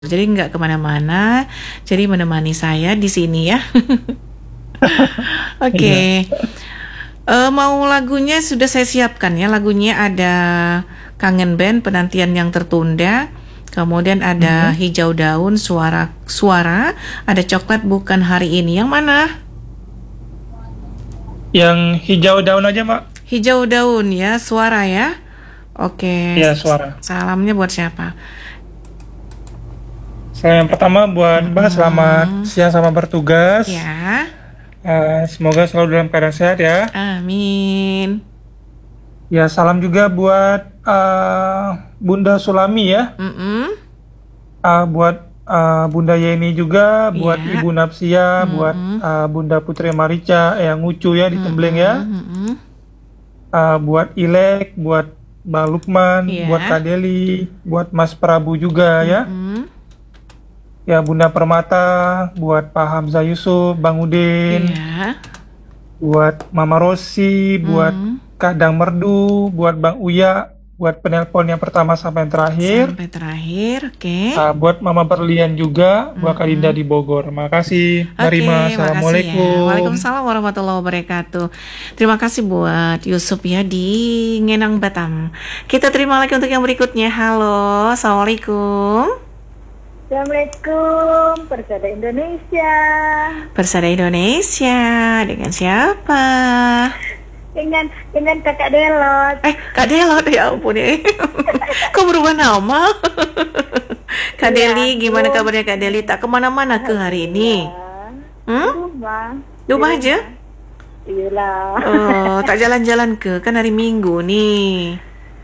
Jadi nggak kemana-mana, jadi menemani saya di sini ya. Oke. Iya. Mau lagunya sudah saya siapkan ya. Lagunya ada Kangen Band Penantian yang Tertunda. Kemudian ada Mhm. Hijau Daun Suara, ada Coklat Bukan Hari Ini. Yang mana? Yang hijau daun aja, Mbak. Hijau Daun ya, Suara ya. Oke. Iya, suara. Salamnya buat siapa? Saya yang pertama buat Mbak, selamat Hmm, siang sama bertugas. ya. Semoga selalu dalam keadaan sehat ya. Amin. Ya, salam juga buat Bunda Sulami ya. Mm-mm. Buat Bunda Yeni juga, buat Ya. Ibu Napsia, buat Mm-mm. Bunda Putri Marica yang ngucu ya di Tembleng ya. Mm-mm. Buat Ilek, buat Mbak Lukman, Iya. buat Kak Deli, buat Mas Prabu juga ya. Mm-mm. Ya, Bunda Permata, buat Pak Hamzah Yusuf, Bang Udin, Iya. buat Mama Rosi, buat Mm. Kak Dang Merdu, buat Bang Uya, buat penelpon yang pertama sampai yang terakhir, Sampai terakhir, oke. buat Mama Berlian juga, buat Kak Dinda di Bogor. Makasih, Mbak Oke, Rima. makasih ya. Assalamualaikum. Waalaikumsalam warahmatullahi wabarakatuh. Terima kasih buat Yusuf ya di Ngenang Batam. Kita terima lagi untuk yang berikutnya. Halo, Assalamualaikum. Assalamualaikum, Persada Indonesia. Persada Indonesia, dengan siapa? Dengan Kakak Delot. Kak Delot, ya ampun ya. Kok berubah nama? Kak Iya, Deli, gimana Bu. kabarnya Kak Deli? Tak kemana-mana ke hari ini? Di Hmm? rumah. Rumah aja? Iyalah. Oh, tak jalan-jalan ke? Kan hari Minggu nih.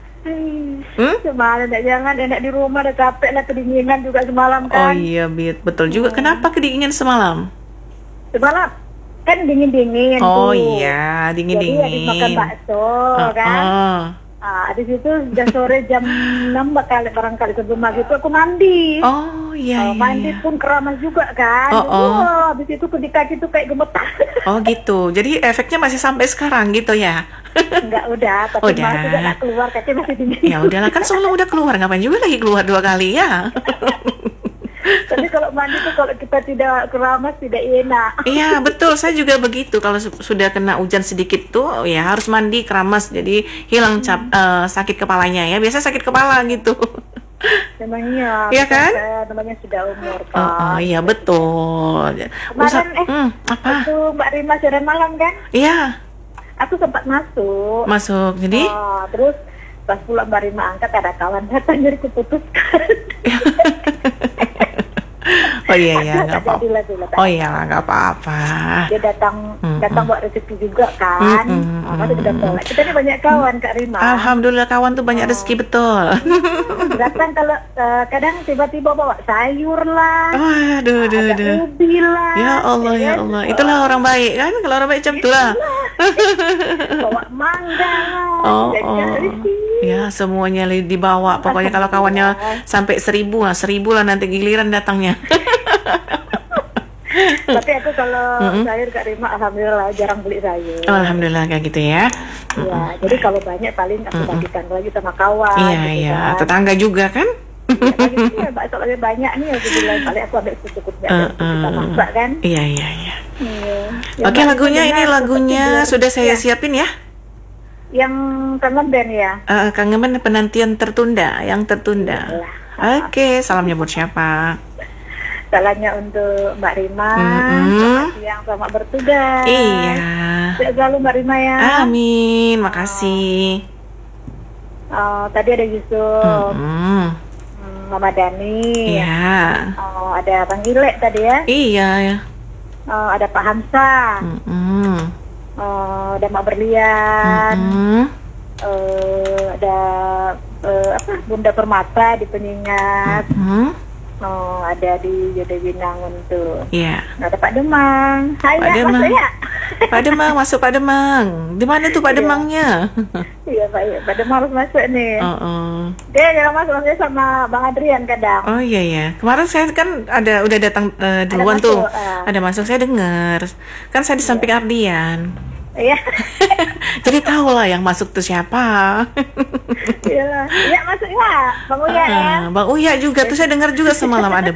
Semalam tak jangan, enak di rumah, udah capek lah, kedinginan juga semalam Oh kan. iya, betul juga. Kenapa kedinginan semalam? Semalam kan dingin-dingin Oh tuh. iya, Jadi habis makan dingin-dingin. bakso kan. Di situ udah sore jam 6 barangkali sebelum maghrib itu aku mandi. Oh iya, iya, Mandi iya. pun keramas juga kan. Oh. Habis itu di kaki tuh kayak gemetar. Oh gitu. Jadi efeknya masih sampai sekarang gitu ya? Enggak, udah, tapi Udah. masih udah gak keluar, kaki masih dingin. Ya udahlah, kan semalam udah keluar. Ngapain juga lagi keluar 2 kali ya? Tapi kalau mandi tuh kalau kita tidak keramas tidak enak. Iya betul, saya juga begitu. Kalau sudah kena hujan sedikit tuh, ya harus mandi keramas. Jadi hilang sakit kepalanya ya. Biasa sakit kepala gitu. Namanya, Iya kan? namanya sudah umur Oh, kan. iya betul. Kemarin Apa? waktu Mbak Rima siaran malam kan, Iya, aku sempat masuk. masuk. Jadi Terus pas pulang Mbak Rima angkat, ada kawan datang jadi kuputuskan. oh iya ya, nggak Tak apa-apa. jadilah dulu, tak. Oh iya, nggak apa-apa. Dia datang buat rezeki juga kan. Masa kita tolak. Kita ini banyak kawan Kak Rima. Alhamdulillah kawan tuh banyak rezeki betul. Datang kalau kadang tiba-tiba bawa sayur lah, Aduh, ada ubi lah. Ya Allah, ya kan? Allah. Itulah orang baik kan? Kalau orang baik macam itulah. Bawa mangga lah. Oh, Jadi kan oh. rezeki. Ya semuanya dibawa. Pokoknya kalau kawannya sampai 1000 lah nanti giliran datangnya. Tapi aku kalau sayur Kak Rima alhamdulillah jarang beli sayur. Oh, alhamdulillah kayak gitu ya. Ya, jadi kalau banyak paling aku bagikan lagi sama kawan. Iya, gitu iya. kan. Tetangga juga kan? Ya, pagi ini ya bakso lebih banyak nih, aku bilang paling aku ambil secukupnya aja untuk kita masak kan. Iya, iya, iya. Iya. Oke, Yang lagunya paling ini benar, lagunya seperti sudah saya ya, siapin ya. yang Kangen Band ya. Kangen Band Penantian Tertunda, yang tertunda. Oke, salamnya buat siapa? Salahnya untuk Mbak Rima, yang selamat bertugas. Iya. Sehat selalu Mbak Rima ya. Amin, makasih. Tadi ada Yusuf, Mama Dani, Iya. ada Bang Gilek tadi ya. Iya, ya. Ada Pak Hamzah, ada Mak Berlian, ada Bunda Permata di Penyengat, ada di Jodewinangun tuh. Iya. Ada Pak Demang. Hai Pak ya, Demang. masuk ya? Pak Demang, masuk Pak Demang. Di mana tuh Pak Demangnya? Iya Pak Demang harus masuk nih. Dia jarang masuk, maksudnya sama Bang Adrian kadang. Oh iya ya. Kemarin saya kan udah datang duluan masuk, tuh. Ada masuk, saya dengar. Kan saya di samping Ardian. Iya. Jadi tahu lah yang masuk tuh siapa. Iya, iya masuk ya, Bang Uya ya. Bang Uya juga tuh saya dengar juga semalam ada